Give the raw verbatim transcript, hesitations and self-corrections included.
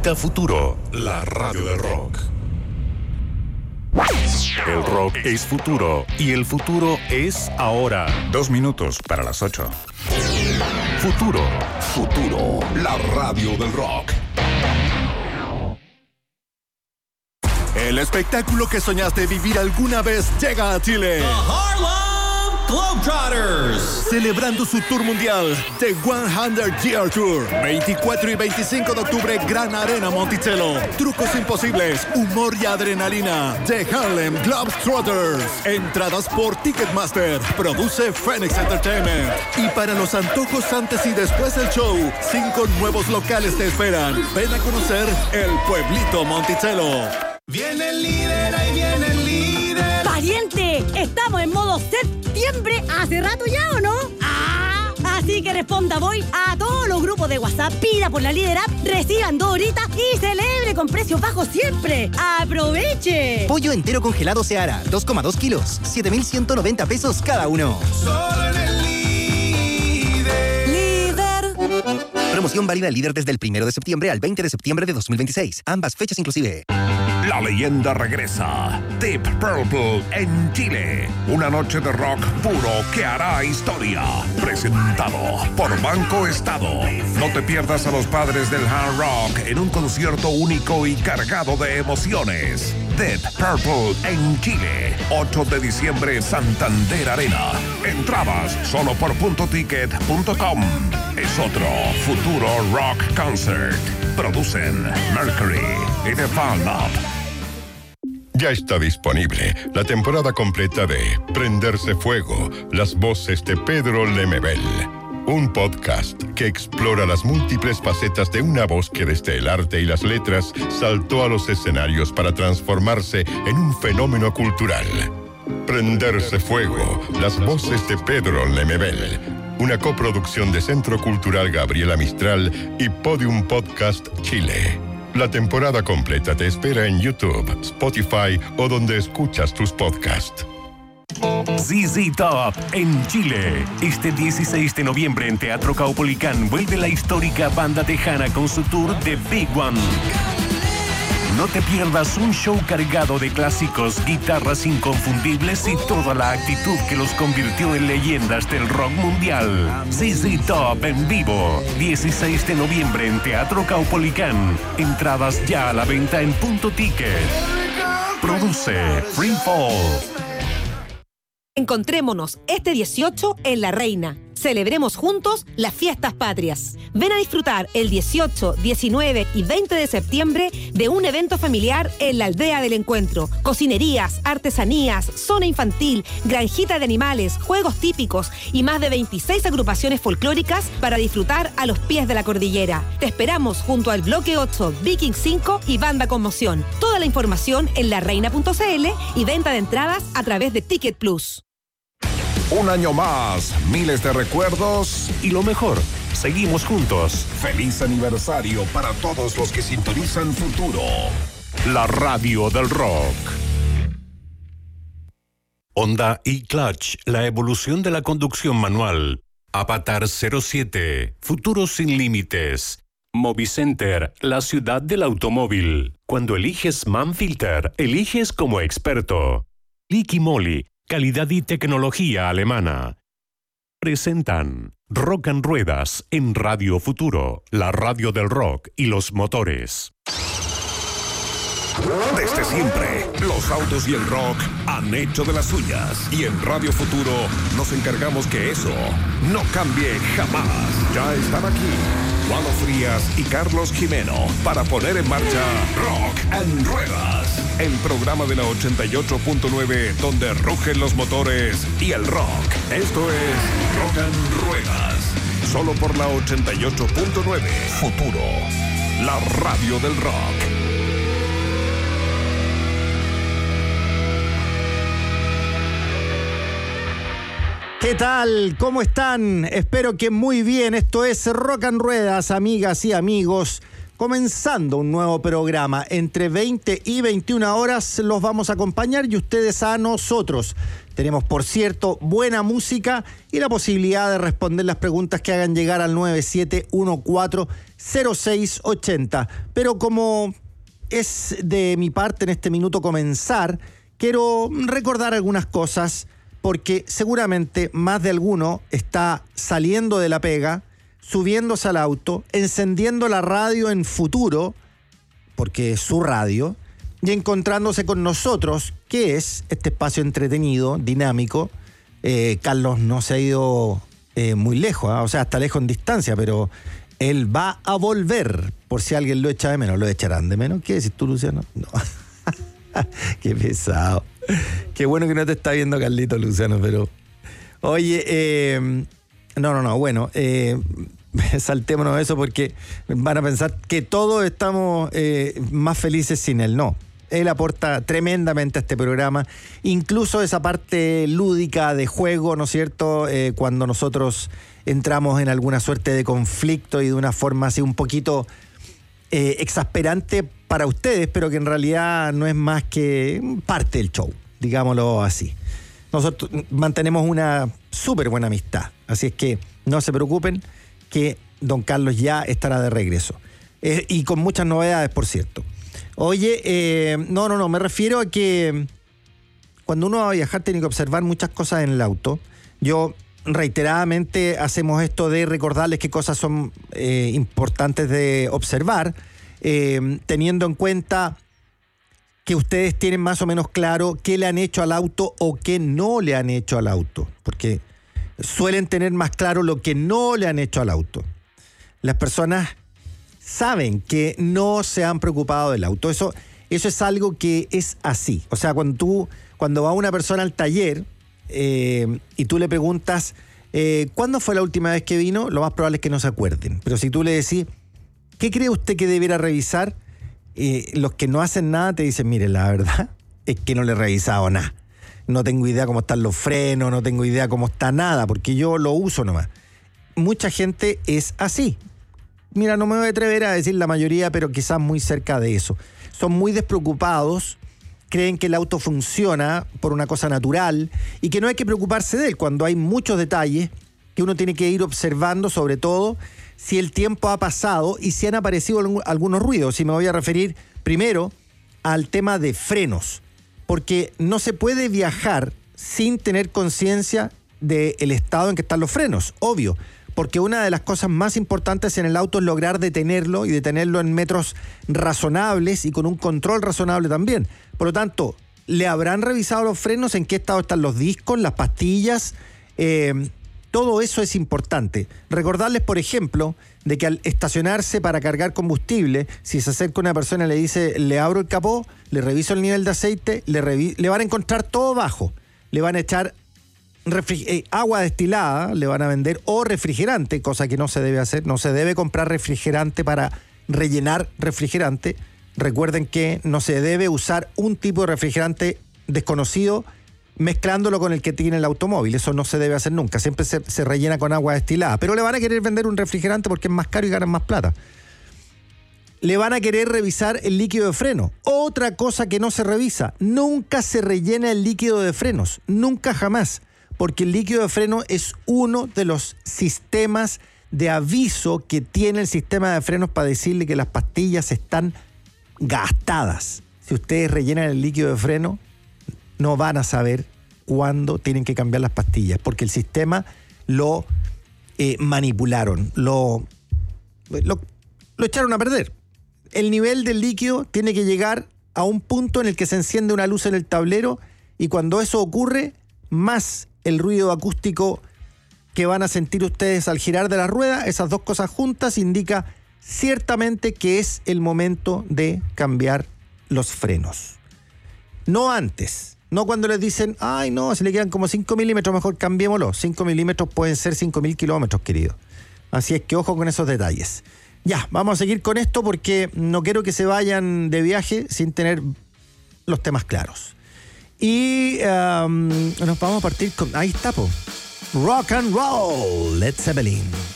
Dicta Futuro, la radio del rock. El rock es futuro y el futuro es ahora. Dos minutos para las ocho. Futuro. Futuro, la radio del rock. El espectáculo que soñaste vivir alguna vez llega a Chile. The Harlem Globetrotters. Celebrando su tour mundial, The cien Year Tour. veinticuatro y veinticinco de octubre, Gran Arena Monticello. Trucos imposibles, humor y adrenalina. The Harlem Globetrotters. Entradas por Ticketmaster. Produce Phoenix Entertainment. Y para los antojos antes y después del show, cinco nuevos locales te esperan. Ven a conocer el pueblito Monticello. Viene el líder, ahí viene el líder. ¡Pariente! Estamos en modo septiembre hace rato ya, ¿o no? ¡Ah! Así que responda voy a todos los grupos de WhatsApp, pida por la Líder App, reciban dos horitas y celebre con precios bajos siempre. ¡Aproveche! Pollo entero congelado Seara, dos coma dos kilos, siete mil ciento noventa pesos cada uno. Solo en el líder. Líder. Promoción válida líder desde el primero de septiembre al veinte de septiembre de dos mil veintiséis. Ambas fechas inclusive. La leyenda regresa. Deep Purple en Chile. Una noche de rock puro que hará historia. Presentado por Banco Estado. No te pierdas a los padres del hard rock en un concierto único y cargado de emociones. Deep Purple en Chile. ocho de diciembre, Santander Arena. Entradas solo por punto ticket punto com. Es otro futuro rock concert. Producen Mercury y The Fan Up. Ya está disponible la temporada completa de Prenderse Fuego, las voces de Pedro Lemebel. Un podcast que explora las múltiples facetas de una voz que desde el arte y las letras saltó a los escenarios para transformarse en un fenómeno cultural. Prenderse Fuego, las voces de Pedro Lemebel. Una coproducción de Centro Cultural Gabriela Mistral y Podium Podcast Chile. La temporada completa te espera en YouTube, Spotify o donde escuchas tus podcasts. Z Z Top en Chile. Este dieciséis de noviembre en Teatro Caupolicán vuelve la histórica banda tejana con su tour The Big One. No te pierdas un show cargado de clásicos, guitarras inconfundibles y toda la actitud que los convirtió en leyendas del rock mundial. Z Z Top en vivo, dieciséis de noviembre en Teatro Caupolicán. Entradas ya a la venta en Punto Ticket. Produce Free Fall. Encontrémonos este dieciocho en La Reina. Celebremos juntos las fiestas patrias. Ven a disfrutar el dieciocho, diecinueve y veinte de septiembre de un evento familiar en la Aldea del Encuentro. Cocinerías, artesanías, zona infantil, granjita de animales, juegos típicos y más de veintiséis agrupaciones folclóricas para disfrutar a los pies de la cordillera. Te esperamos junto al Bloque ocho, Viking cinco y Banda Conmoción. Toda la información en la reina punto c l y venta de entradas a través de Ticket Plus. Un año más, miles de recuerdos Y lo mejor, seguimos juntos. Feliz aniversario para todos los que sintonizan Futuro. La radio del rock. Honda e-Clutch, la evolución de la conducción manual. Avatar cero siete, futuro sin límites. Movicenter, la ciudad del automóvil. Cuando eliges Manfilter, eliges como experto. Liqui Moly, calidad y tecnología alemana. Presentan Rock and Ruedas en Radio Futuro, la radio del rock y los motores. Desde siempre, los autos y el rock han hecho de las suyas. Y en Radio Futuro nos encargamos que eso no cambie jamás. Ya están aquí Juan Frías y Carlos Jimeno para poner en marcha Rock and Ruedas, el programa de la ochenta y ocho punto nueve donde rugen los motores y el rock. Esto es Rock and Ruedas, solo por la ochenta y ocho punto nueve. Futuro, la radio del rock. ¿Qué tal? ¿Cómo están? Espero que muy bien. Esto es Rock and Ruedas, amigas y amigos. Comenzando un nuevo programa. Entre veinte y veintiuna horas los vamos a acompañar y ustedes a nosotros. Tenemos, por cierto, buena música y la posibilidad de responder las preguntas que hagan llegar al nueve siete uno cuatro cero seis ocho cero. Pero como es de mi parte en este minuto comenzar, quiero recordar algunas cosas porque seguramente más de alguno está saliendo de la pega, subiéndose al auto, encendiendo la radio en Futuro, porque es su radio, y encontrándose con nosotros, que es este espacio entretenido, dinámico. Eh, Carlos no se ha ido eh, muy lejos, ¿eh? O sea, está lejos en distancia, pero él va a volver, por si alguien lo echa de menos. ¿Lo echarán de menos? ¿Qué decís tú, Luciano? No. Qué pesado. Qué bueno que no te está viendo Carlito, Luciano, pero... Oye, eh... no, no, no, bueno, eh... saltémonos eso porque van a pensar que todos estamos eh, más felices sin él. No, él aporta tremendamente a este programa, incluso esa parte lúdica de juego, ¿no es cierto? Eh, cuando nosotros entramos en alguna suerte de conflicto y de una forma así un poquito eh, exasperante para ustedes, pero que en realidad no es más que parte del show, digámoslo así. Nosotros mantenemos una súper buena amistad, así es que no se preocupen, que don Carlos ya estará de regreso. Eh, y con muchas novedades, por cierto. Oye, eh, no, no, no, me refiero a que cuando uno va a viajar tiene que observar muchas cosas en el auto. Yo reiteradamente hacemos esto de recordarles qué cosas son eh, importantes de observar, eh, teniendo en cuenta que ustedes tienen más o menos claro qué le han hecho al auto o qué no le han hecho al auto, porque suelen tener más claro lo que no le han hecho al auto. Las personas saben que no se han preocupado del auto. Eso, eso es algo que es así. O sea, cuando tú, cuando va una persona al taller eh, y tú le preguntas eh, ¿cuándo fue la última vez que vino? Lo más probable es que no se acuerden. Pero si tú le decís ¿qué cree usted que debiera revisar? Eh, los que no hacen nada te dicen, mire, la verdad es que no le he revisado nada. No tengo idea cómo están los frenos, no tengo idea cómo está nada, porque yo lo uso nomás. Mucha gente es así. Mira, no me voy a atrever a decir la mayoría, pero quizás muy cerca de eso. Son muy despreocupados, creen que el auto funciona por una cosa natural y que no hay que preocuparse de él cuando hay muchos detalles que uno tiene que ir observando, sobre todo si el tiempo ha pasado y si han aparecido algunos ruidos. Y me voy a referir primero al tema de frenos, porque no se puede viajar sin tener conciencia del estado en que están los frenos, obvio, porque una de las cosas más importantes en el auto es lograr detenerlo y detenerlo en metros razonables y con un control razonable también. Por lo tanto, ¿le habrán revisado los frenos? ¿En qué estado están los discos, las pastillas? Eh, todo eso es importante. Recordarles, por ejemplo, de que al estacionarse para cargar combustible, si se acerca una persona y le dice, le abro el capó, le reviso el nivel de aceite, le, revi- le van a encontrar todo bajo. Le van a echar refri- eh, agua destilada, le van a vender, o refrigerante, cosa que no se debe hacer. No se debe comprar refrigerante para rellenar refrigerante. Recuerden que no se debe usar un tipo de refrigerante desconocido mezclándolo con el que tiene el automóvil. Eso no se debe hacer nunca. Siempre se, se rellena con agua destilada. Pero le van a querer vender un refrigerante porque es más caro y ganan más plata. Le van a querer revisar el líquido de freno. Otra cosa que no se revisa. Nunca se rellena el líquido de frenos. Nunca jamás. Porque el líquido de freno es uno de los sistemas de aviso que tiene el sistema de frenos para decirle que las pastillas están gastadas. Si ustedes rellenan el líquido de freno, no van a saber cuándo tienen que cambiar las pastillas, porque el sistema lo eh, manipularon, lo, lo, lo echaron a perder. El nivel del líquido tiene que llegar a un punto en el que se enciende una luz en el tablero y cuando eso ocurre, más el ruido acústico que van a sentir ustedes al girar de la rueda, esas dos cosas juntas indica ciertamente que es el momento de cambiar los frenos. No antes. No cuando les dicen, ay no, se le quedan como cinco milímetros, mejor cambiémoslo. cinco milímetros pueden ser cinco mil kilómetros, querido. Así es que ojo con esos detalles. Ya, vamos a seguir con esto porque no quiero que se vayan de viaje sin tener los temas claros. Y um, nos vamos a partir con, ahí está, po. Rock and Roll, Led Zeppelin.